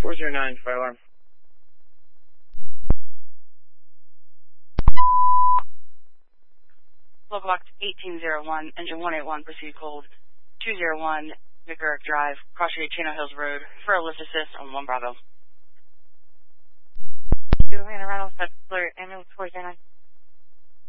409, fire alarm. Local box 1801, engine 181, proceed cold. 201, McGurk Drive, Cross Street, Chino Hills Road, for a lift assist on 1 Bravo. Atlanta Reynolds, that's clear, ambulance 409.